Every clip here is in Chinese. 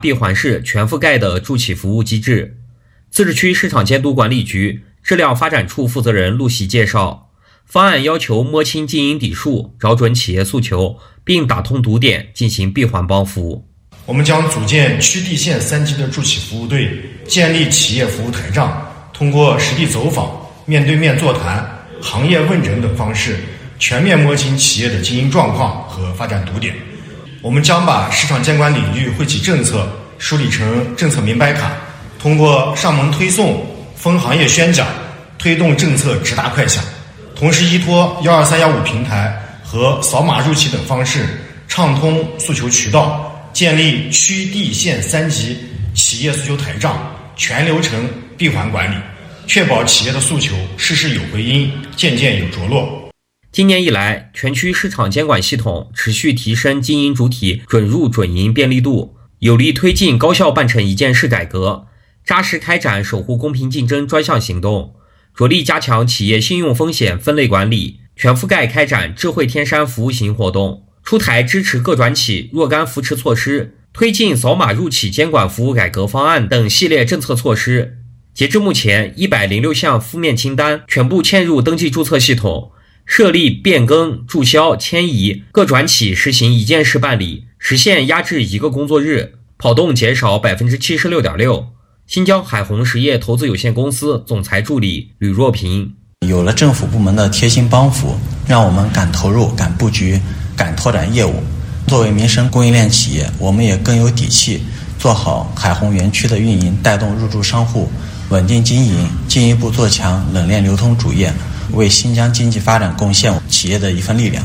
闭环式全覆盖的助企服务机制。自治区市场监督管理局质量发展处负责人陆袭介绍，方案要求摸清经营底数，找准企业诉求，并打通堵点，进行闭环帮扶。 我们将组建区地县3级的助企服务队，建立企业服务台账，通过实地走访、面对面座谈、行业问诊等方式，全面摸清企业的经营状况和发展堵点。我们将把市场监管领域惠企政策梳理成政策明白卡，通过上门推送、分行业宣讲，推动政策直达快响。同时依托12315平台和扫码入企等方式，畅通诉求渠道，建立区地县3级企业诉求台账，全流程闭环管理，确保企业的诉求事事有回音，件件有着落。 今年以来，全区市场监管系统持续提升经营主体准入准营便利度，有力推进高效办成一件事改革，扎实开展守护公平竞争专项行动，着力加强企业信用风险分类管理，全覆盖开展智慧天山服务型活动，出台支持各转企若干扶持措施，推进扫码入企监管服务改革方案等系列政策措施。截至目前，106项负面清单全部嵌入登记注册系统，设立变更、注销、迁移，各转企实行一件事办理，实现压制1个工作日，跑动减少 76.6%。新疆海虹实业投资有限公司总裁助理吕若平： 有了政府部门的贴心帮扶，让我们敢投入、敢布局、敢拓展业务。作为民生供应链企业，我们也更有底气做好海虹园区的运营，带动入驻商户稳定经营，进一步做强冷链流通主业，为新疆经济发展贡献企业的一份力量。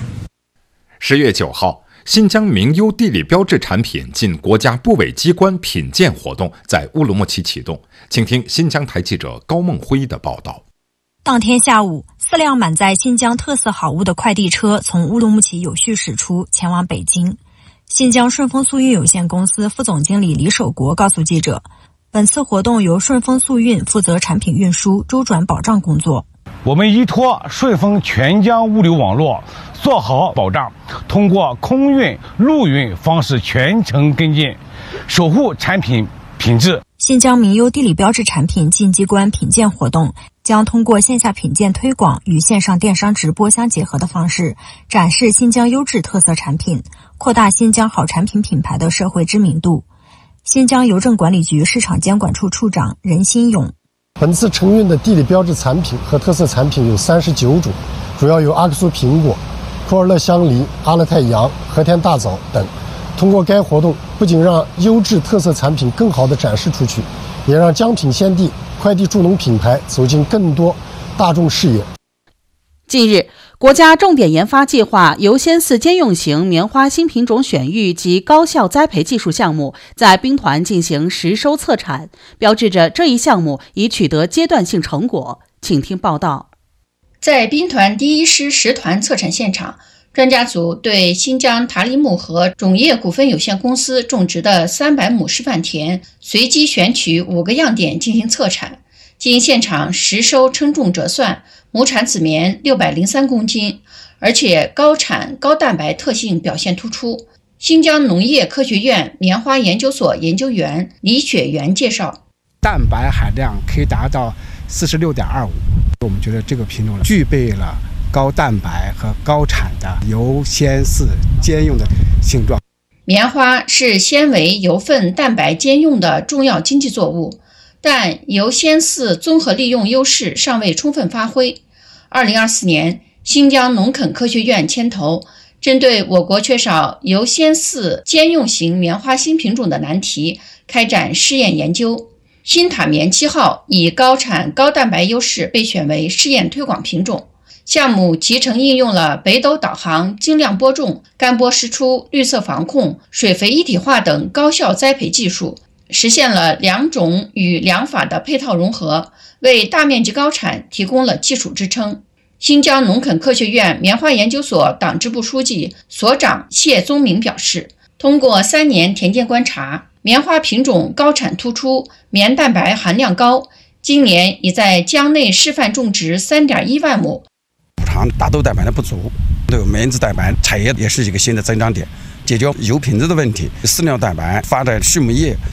10月9号，新疆名优地理标志产品进国家部委机关品鉴活动在乌鲁木齐启动，请听新疆台记者高梦辉的报道。 当天下午，4辆满载新疆特色好物的快递车从乌鲁木齐有序驶出，前往北京。新疆顺丰速运有限公司副总经理李守国告诉记者，本次活动由顺丰速运负责产品运输、周转保障工作。 我们依托顺丰全疆物流网络，做好保障，通过空运、陆运方式全程跟进，守护产品品质。 新疆名优地理标志产品进机关品鉴活动将通过线下品鉴推广与线上电商直播相结合的方式，展示新疆优质特色产品，扩大新疆好产品品牌的社会知名度。新疆邮政管理局市场监管处处长任新勇： 本次承运的地理标志产品和特色产品有39种，主要有阿克苏苹果、库尔勒香梨、阿勒泰羊、和田大枣等。通过该活动，不仅让优质特色产品更好地展示出去，也让江品鲜地快递助农品牌走进更多大众视野。 近日，国家重点研发计划油仙寺兼用型棉花新品种选育及高效栽培技术项目在兵团进行实收测产，标志着这一项目已取得阶段性成果。请听报道。 在兵团第1师10团测产现场，专家组对新疆塔里木河种业股份有限公司种植的300亩示范田随机选取5个样点进行测产，经现场实收称重折算，亩产籽棉603公斤，而且高产高蛋白特性表现突出。新疆农业科学院棉花研究所研究员李雪原介绍， 蛋白含量可以达到46.25%，我们觉得这个品种具备了高蛋白和高产的油鲜饲兼用的性状。 棉花是纤维、油分、蛋白兼用的重要经济作物，但油鲜饲综合利用优势尚未充分发挥。2024年，新疆农垦科学院牵头，针对我国缺少油鲜饲兼用型棉花新品种的难题，开展试验研究。新塔棉7号以高产高蛋白优势被选为试验推广品种。项目集成应用了北斗导航、精量播种、干播湿出、绿色防控、水肥一体化等高效栽培技术，实现了良种与良法的配套融合，为大面积高产提供了技术支撑。新疆农垦科学院棉花研究所党支部书记、所长谢宗明表示，通过3年田间观察，棉花品种高产突出，棉蛋白含量高，今年已在疆内示范种植3.1万亩。 大豆蛋白的不足，对棉质蛋白产业也是一个新的增长点，解决油品质的问题。饲料蛋白发展畜牧业